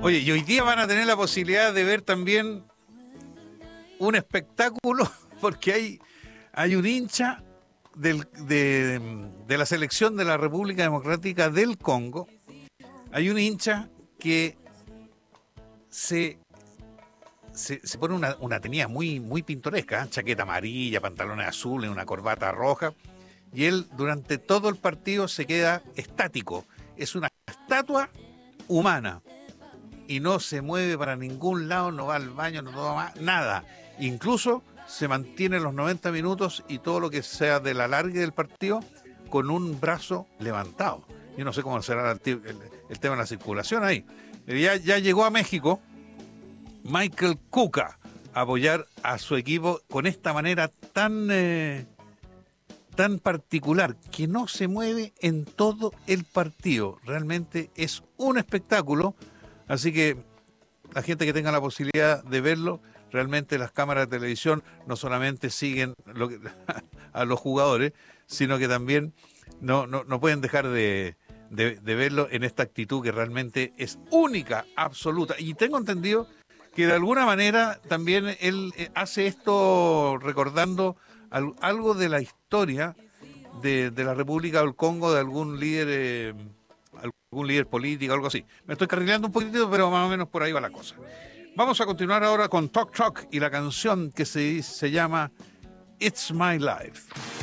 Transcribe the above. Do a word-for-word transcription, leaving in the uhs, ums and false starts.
Oye, y hoy día van a tener la posibilidad de ver también un espectáculo, porque hay, hay un hincha del, de, de la selección de la República Democrática del Congo. Hay un hincha que se, se, se pone una, una tenida muy, muy pintoresca, ¿eh? Chaqueta amarilla, pantalones azules, una corbata roja, y él durante todo el partido se queda estático. Es una estatua humana y no se mueve para ningún lado, no va al baño, no toma nada. Incluso se mantiene los noventa minutos y todo lo que sea del alargue del partido con un brazo levantado. Yo no sé cómo será el, el, el tema de la circulación ahí. Ya, ya llegó a México Michael Cuca a apoyar a su equipo con esta manera tan, eh, tan particular, que no se mueve en todo el partido. Realmente es un espectáculo. Así que la gente que tenga la posibilidad de verlo, realmente las cámaras de televisión no solamente siguen lo que, a los jugadores, sino que también no, no, no pueden dejar de, de, de verlo en esta actitud que realmente es única, absoluta. Y tengo entendido que de alguna manera también él hace esto recordando al, algo de la historia de, de la República del Congo, de algún líder... Eh, algún líder político, algo así. Me estoy carrileando un poquitito, pero más o menos por ahí va la cosa. Vamos a continuar ahora con Tok Tok y la canción que se, se llama It's My Life.